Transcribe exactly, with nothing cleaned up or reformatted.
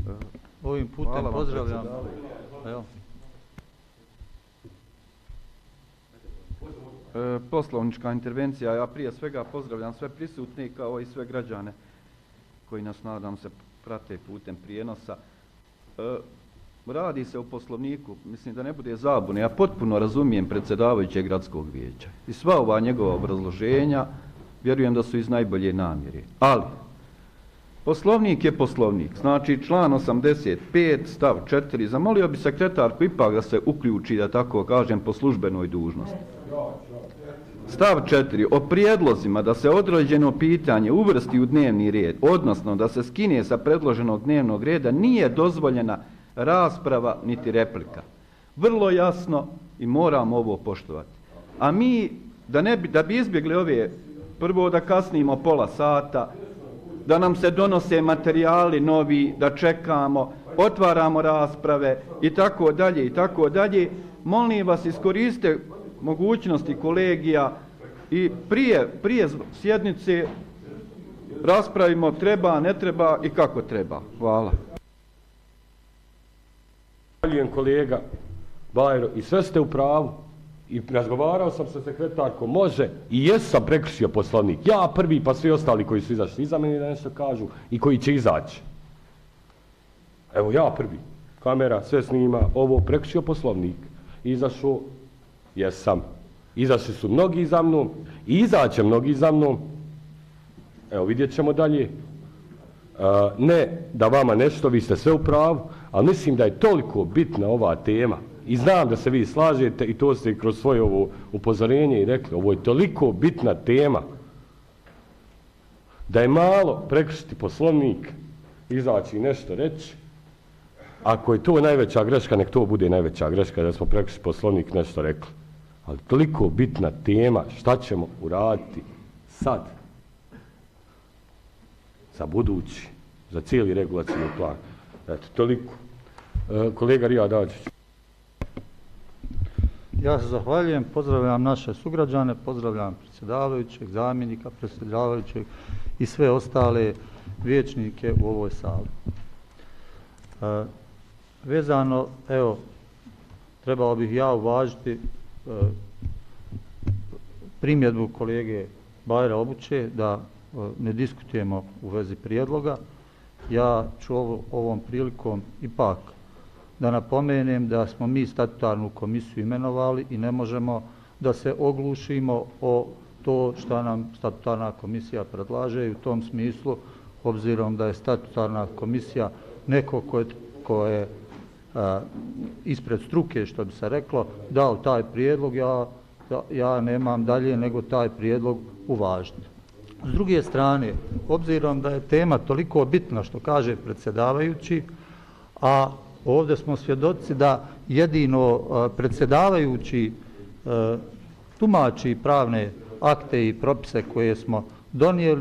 Ovim putem pozdravljam. Evo. E, poslovnička intervencija. Ja prije svega pozdravljam sve prisutne kao i sve građane koji nas, nadam se, prate putem prijenosa. E, radi se o poslovniku, mislim da ne bude zabune. Ja potpuno razumijem predsjedavajućeg gradskog vijeća i sva ova njegova obrazloženja vjerujem da su iz najbolje namjere. Ali poslovnik je poslovnik, znači član osamdeset pet stav četiri. Zamolio bi sekretarku ipak da se uključi, da tako kažem, po službenoj dužnosti. Stav četiri. O prijedlozima da se određeno pitanje uvrsti u dnevni red, odnosno da se skine sa predloženog dnevnog reda, nije dozvoljena rasprava niti replika. Vrlo jasno i moramo ovo poštovati. A mi, da, ne bi, da bi izbjegli ove, prvo da kasnimo pola sata, da nam se donose materijali novi, da čekamo, otvaramo rasprave i tako dalje i tako dalje, molim vas, iskoriste mogućnosti kolegija i prije, prije sjednice raspravimo treba, ne treba i kako treba. Hvala. Zahvaljujem kolega Bajro i sve ste u pravu i razgovarao sam sa sekretarkom, može i jesam prekršio poslovnik. Ja prvi pa svi ostali koji su izašli iza meni da nešto kažu i koji će izaći. Evo ja prvi, kamera sve snima, ovo prekršio poslovnik. Izašao jesam. Izašli su mnogi za mnom i izaće mnogi za mnom. Evo vidjet ćemo dalje. Uh, ne da vama nešto, vi ste sve u pravu, ali mislim da je toliko bitna ova tema i znam da se vi slažete i to ste kroz svoje ovo upozorenje i rekli, ovo je toliko bitna tema da je malo prekršiti poslovnik, izaći i nešto reći. Ako je to najveća greška, nek to bude najveća greška da smo prekršiti poslovnik nešto rekli. Ali toliko bitna tema, šta ćemo uraditi sad? Za budući, za cijeli regulacijni plan. Eto, toliko. E, kolega Rijad Adžić. Ja se zahvaljujem, pozdravljam naše sugrađane, pozdravljam predsjedavajućeg, zamjenika predsjedavajućeg i sve ostale vijećnike u ovoj sali. E, vezano, evo, trebao bih ja uvažiti e, primjedbu kolege Bajra Obuće da ne diskutujemo u vezi prijedloga. Ja ću ovo, ovom prilikom ipak da napomenem da smo mi statutarnu komisiju imenovali i ne možemo da se oglušimo o to što nam statutarna komisija predlaže i u tom smislu, obzirom da je statutarna komisija neko ko je, ko je a, ispred struke, što bi se reklo, dao taj prijedlog, ja, ja nemam dalje nego taj prijedlog uvažiti. S druge strane, obzirom da je tema toliko bitna što kaže predsjedavajući, a ovdje smo svjedoci da jedino predsjedavajući tumači pravne akte i propise koje smo donijeli,